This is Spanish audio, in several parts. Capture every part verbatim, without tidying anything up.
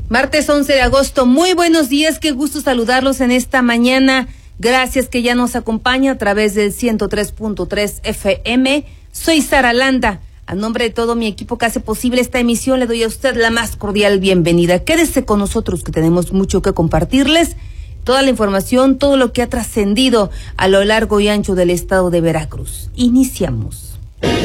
Martes once de agosto, muy buenos días, qué gusto saludarlos en esta mañana. Gracias que ya nos acompaña a través del ciento tres punto tres F M. Soy Sara Landa. A nombre de todo mi equipo que hace posible esta emisión, le doy a usted la más cordial bienvenida. Quédese con nosotros que tenemos mucho que compartirles. Toda la información, todo lo que ha trascendido a lo largo y ancho del estado de Veracruz. Iniciamos.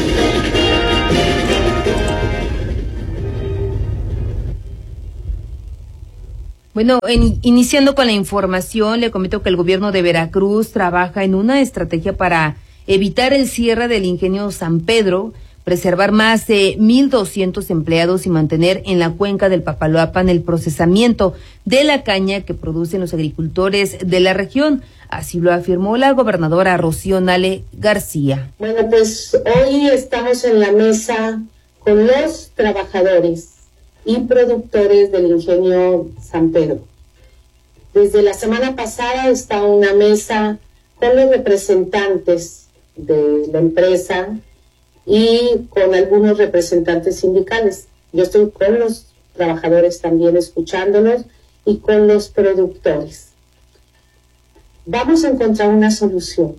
Bueno, en, iniciando con la información, le comento que el gobierno de Veracruz trabaja en una estrategia para evitar el cierre del ingenio San Pedro, preservar más de mil doscientos empleados y mantener en la cuenca del Papaloapan el procesamiento de la caña que producen los agricultores de la región. Así lo afirmó la gobernadora Rocío Nale García. Bueno, pues hoy estamos en la mesa con los trabajadores y productores del ingenio San Pedro. Desde la semana pasada está una mesa con los representantes de la empresa y con algunos representantes sindicales. Yo estoy con los trabajadores también escuchándolos y con los productores. Vamos a encontrar una solución.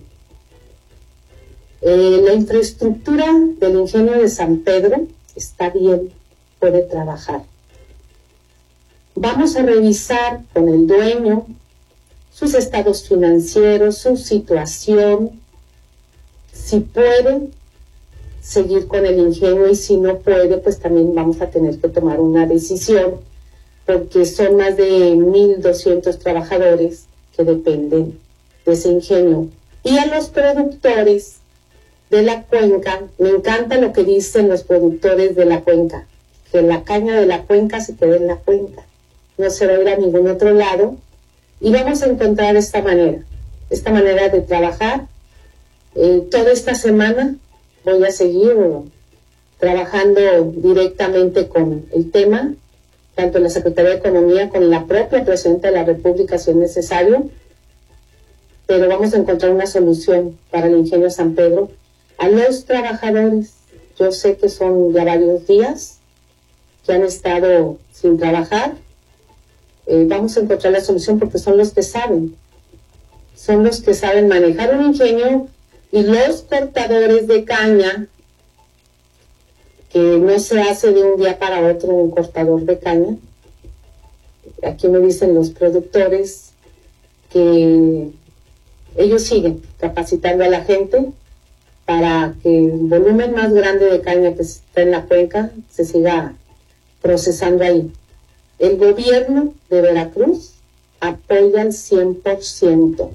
Eh, la infraestructura del ingenio de San Pedro está bien, puede trabajar. Vamos a revisar con el dueño sus estados financieros, su situación, si puede seguir con el ingenio y si no puede, pues también vamos a tener que tomar una decisión, porque son más de mil doscientos trabajadores que dependen de ese ingenio. Y a los productores de la cuenca, me encanta lo que dicen los productores de la cuenca, que la caña de la cuenca se quede en la cuenca, no se va a ir a ningún otro lado, y vamos a encontrar esta manera, esta manera de trabajar. Eh, toda esta semana voy a seguir trabajando directamente con el tema, tanto en la Secretaría de Economía como en la propia Presidenta de la República si es necesario, pero vamos a encontrar una solución para el ingenio San Pedro. A los trabajadores, yo sé que son ya varios días que han estado sin trabajar, eh, vamos a encontrar la solución porque son los que saben, son los que saben manejar un ingenio, y los cortadores de caña, que no se hace de un día para otro un cortador de caña. Aquí me dicen los productores que ellos siguen capacitando a la gente para que el volumen más grande de caña que está en la cuenca se siga procesando ahí. El gobierno de Veracruz apoya al cien por ciento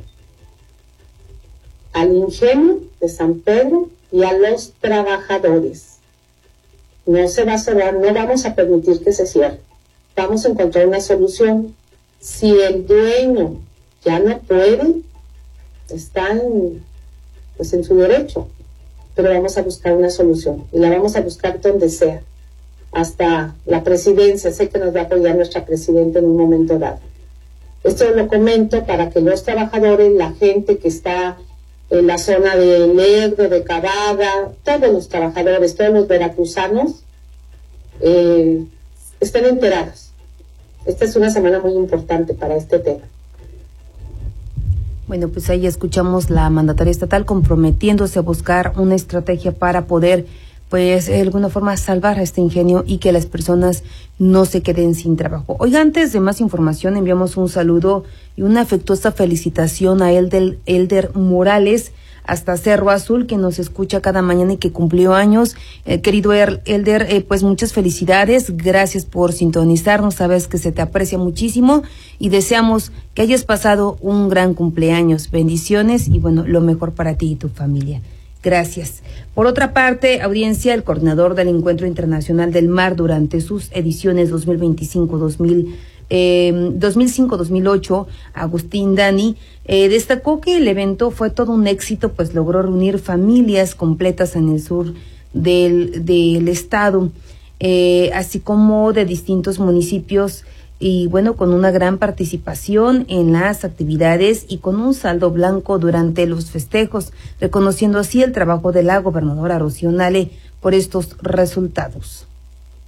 al ingenio de San Pedro y a los trabajadores. No se va a cerrar, no vamos a permitir que se cierre. Vamos a encontrar una solución. Si el dueño ya no puede, está en, pues en su derecho, pero vamos a buscar una solución y la vamos a buscar donde sea, hasta la presidencia. Sé que nos va a apoyar nuestra presidenta en un momento dado. Esto lo comento para que los trabajadores, la gente que está en la zona de Lerdo, de Cavada, todos los trabajadores, todos los veracruzanos, eh, estén enterados. Esta es una semana muy importante para este tema. Bueno, pues ahí escuchamos la mandataria estatal comprometiéndose a buscar una estrategia para poder, pues, de alguna forma salvar a este ingenio y que las personas no se queden sin trabajo. Oiga, antes de más información, enviamos un saludo y una afectuosa felicitación a Elder, Elder Morales, hasta Cerro Azul, que nos escucha cada mañana y que cumplió años. Eh, querido Elder, eh, pues muchas felicidades, gracias por sintonizarnos, sabes que se te aprecia muchísimo y deseamos que hayas pasado un gran cumpleaños. Bendiciones y bueno, lo mejor para ti y tu familia. Gracias. Por otra parte, audiencia, el coordinador del Encuentro Internacional del Mar durante sus ediciones dos mil veinticinco dos mil cinco dos mil ocho, Agustín Dani, eh, destacó que el evento fue todo un éxito, pues logró reunir familias completas en el sur del, del estado, eh, así como de distintos municipios, y bueno, con una gran participación en las actividades y con un saldo blanco durante los festejos, reconociendo así el trabajo de la gobernadora Rocío Nale por estos resultados.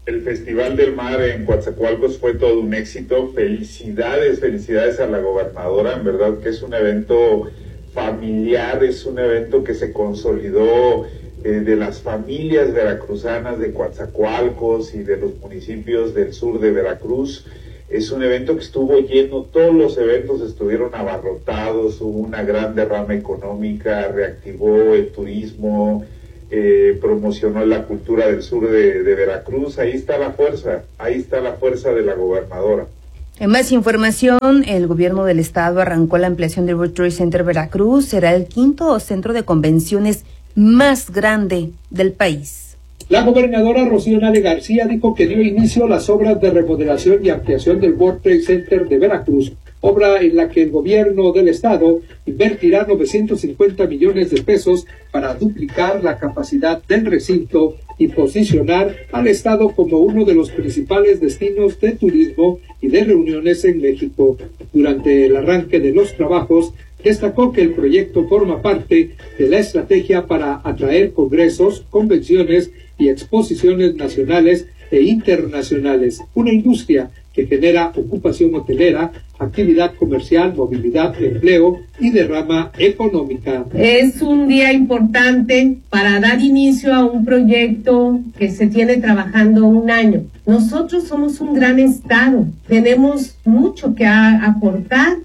El Festival del Mar en Coatzacoalcos fue todo un éxito. Felicidades, felicidades a la gobernadora. En verdad que es un evento familiar, es un evento que se consolidó eh, de las familias veracruzanas de Coatzacoalcos y de los municipios del sur de Veracruz. Es un evento que estuvo lleno, todos los eventos estuvieron abarrotados, hubo una gran derrama económica, reactivó el turismo, Eh, promocionó la cultura del sur de, de Veracruz. Ahí está la fuerza, ahí está la fuerza de la gobernadora. En más información, el gobierno del estado arrancó la ampliación del World Trade Center Veracruz. Será el quinto centro de convenciones más grande del país. La gobernadora Rocío Nale García dijo que dio inicio a las obras de remodelación y ampliación del World Trade Center de Veracruz, obra en la que el gobierno del estado invertirá novecientos cincuenta millones de pesos para duplicar la capacidad del recinto y posicionar al estado como uno de los principales destinos de turismo y de reuniones en México. Durante el arranque de los trabajos, destacó que el proyecto forma parte de la estrategia para atraer congresos, convenciones y exposiciones nacionales e internacionales, una industria que genera ocupación hotelera, actividad comercial, movilidad, empleo y derrama económica. Es un día importante para dar inicio a un proyecto que se tiene trabajando un año. Nosotros somos un gran estado, tenemos mucho que a- aportar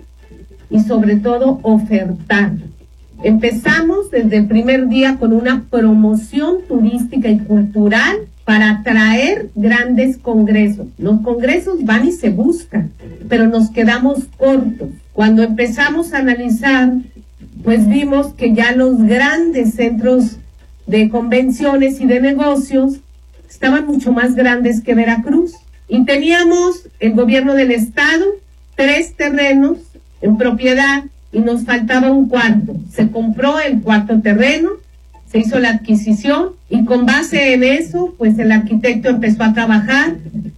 y sobre todo ofertar. Empezamos desde el primer día con una promoción turística y cultural para atraer grandes congresos. Los congresos van y se buscan, pero nos quedamos cortos. Cuando empezamos a analizar, pues vimos que ya los grandes centros de convenciones y de negocios estaban mucho más grandes que Veracruz. Y teníamos el gobierno del estado, tres terrenos en propiedad y nos faltaba un cuarto. Se compró el cuarto terreno, se hizo la adquisición y con base en eso, pues el arquitecto empezó a trabajar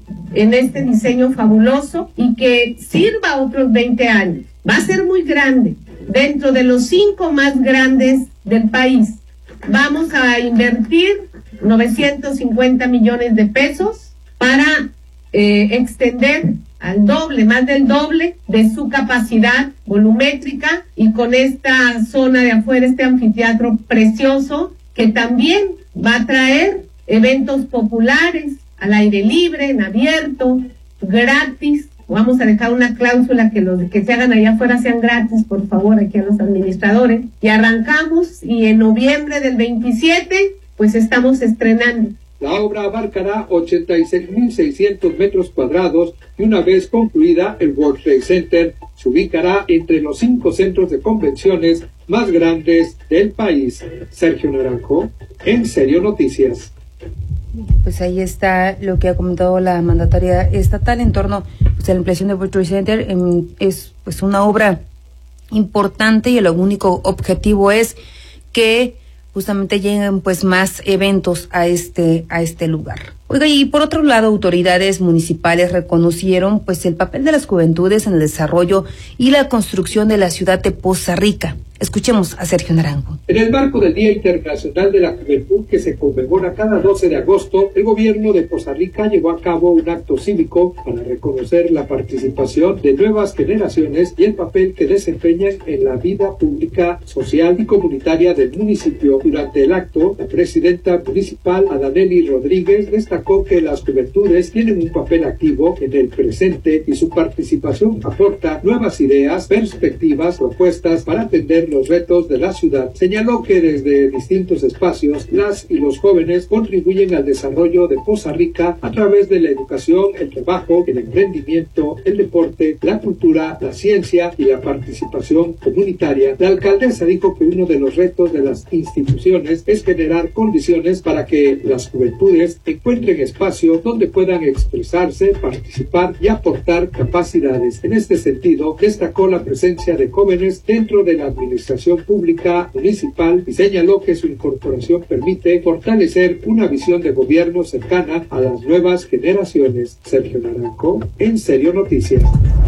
en este diseño fabuloso y que sirva otros veinte años. Va a ser muy grande, dentro de los cinco más grandes del país. Vamos a invertir novecientos cincuenta millones de pesos para eh, extender al doble, más del doble de su capacidad volumétrica y con esta zona de afuera, este anfiteatro precioso que también va a traer eventos populares al aire libre, en abierto, gratis. Vamos a dejar una cláusula que los que se hagan allá afuera sean gratis, por favor, aquí a los administradores. Y arrancamos y en noviembre del veintisiete, pues estamos estrenando. La obra abarcará ochenta y seis mil seiscientos metros cuadrados y una vez concluida, el World Trade Center se ubicará entre los cinco centros de convenciones más grandes del país. Sergio Naranjo, En Serio Noticias. Pues ahí está lo que ha comentado la mandataria estatal en torno pues, a la ampliación del World Trade Center. Eh, es pues una obra importante y el único objetivo es que justamente lleguen pues más eventos a este a este lugar. Oiga, y por otro lado, autoridades municipales reconocieron pues el papel de las juventudes en el desarrollo y la construcción de la ciudad de Poza Rica. Escuchemos a Sergio Naranjo. En el marco del Día Internacional de la Juventud, que se conmemora cada doce de agosto, el gobierno de Poza Rica llevó a cabo un acto cívico para reconocer la participación de nuevas generaciones y el papel que desempeñan en la vida pública, social y comunitaria del municipio. Durante el acto, la presidenta municipal, Adaneli Rodríguez, destacó que las juventudes tienen un papel activo en el presente y su participación aporta nuevas ideas, perspectivas, propuestas para atender los retos de la ciudad. Señaló que desde distintos espacios las y los jóvenes contribuyen al desarrollo de Poza Rica a través de la educación, el trabajo, el emprendimiento, el deporte, la cultura, la ciencia y la participación comunitaria. La alcaldesa dijo que uno de los retos de las instituciones es generar condiciones para que las juventudes encuentren espacio donde puedan expresarse, participar y aportar capacidades. En este sentido, destacó la presencia de jóvenes dentro de la administración pública municipal y señaló que su incorporación permite fortalecer una visión de gobierno cercana a las nuevas generaciones. Sergio Naranjo, En Serio Noticias.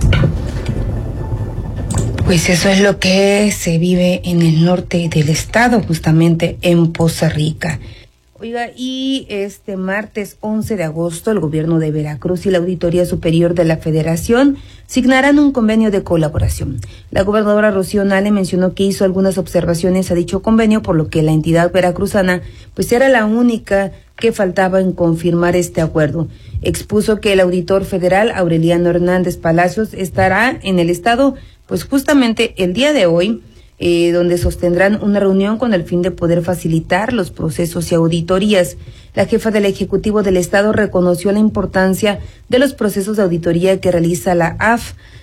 Pues eso es lo que se vive en el norte del estado, justamente en Poza Rica. Oiga, y este martes once de agosto el gobierno de Veracruz y la Auditoría Superior de la Federación signarán un convenio de colaboración. La gobernadora Rocío Nale mencionó que hizo algunas observaciones a dicho convenio, por lo que la entidad veracruzana pues era la única que faltaba en confirmar este acuerdo. Expuso que el auditor federal Aureliano Hernández Palacios estará en el estado pues justamente el día de hoy, Eh, donde sostendrán una reunión con el fin de poder facilitar los procesos y auditorías. La jefa del Ejecutivo del Estado reconoció la importancia de los procesos de auditoría que realiza la A F